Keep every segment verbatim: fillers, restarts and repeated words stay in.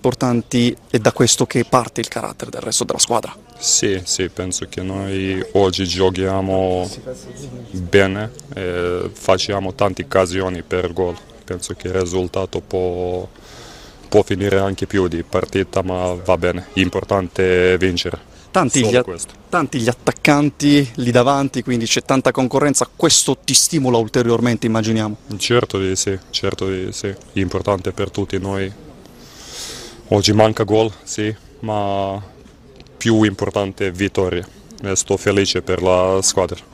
importanti, è da questo che parte il carattere del resto della squadra. Sì, sì, penso che noi oggi giochiamo bene e facciamo tante occasioni per gol. Penso che il risultato può, può finire anche più di partita, ma va bene, l'importante è vincere. Tanti gli, tanti gli attaccanti lì davanti, quindi c'è tanta concorrenza, questo ti stimola ulteriormente, immaginiamo? Certo di sì, certo di sì, l'importante per tutti noi. Oggi manca gol, sì, ma più importante è vittoria e sto felice per la squadra.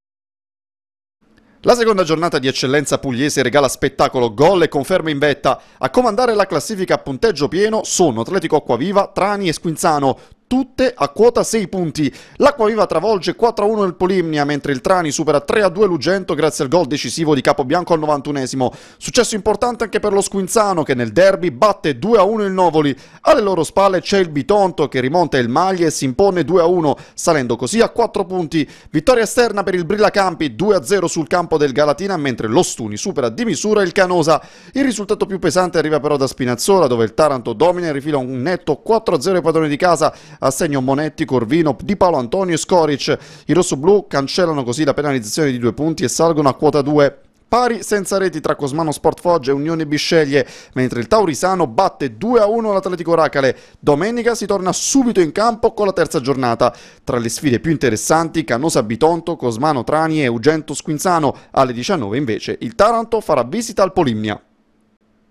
La seconda giornata di eccellenza pugliese regala spettacolo, gol e conferme in vetta. A comandare la classifica a punteggio pieno sono Atletico Acquaviva, Trani e Squinzano, tutte a quota sei punti. L'Acquaviva travolge quattro a uno il Polimnia, mentre il Trani supera tre a due l'Ugento grazie al gol decisivo di Capobianco al novantunesimo. Successo importante anche per lo Squinzano che nel derby batte due a uno il Novoli. Alle loro spalle c'è il Bitonto che rimonta il Maglie e si impone due a uno, salendo così a quattro punti. Vittoria esterna per il Brillacampi, due a zero sul campo del Galatina, mentre lo Stuni supera di misura il Canosa. Il risultato più pesante arriva però da Spinazzola, dove il Taranto domina e rifila un netto quattro a zero ai padroni di casa, a segno Monetti, Corvino, Di Paolo Antonio e Scoric. I rossoblù cancellano così la penalizzazione di due punti e salgono a quota due. Pari senza reti tra Cosmano Sport Foggia e Unione Bisceglie, mentre il Taurisano batte due a uno l'Atletico Racale. Domenica si torna subito in campo con la terza giornata. Tra le sfide più interessanti, Canosa Bitonto, Cosmano Trani e Ugento Squinzano. Alle diciannove invece il Taranto farà visita al Polimnia.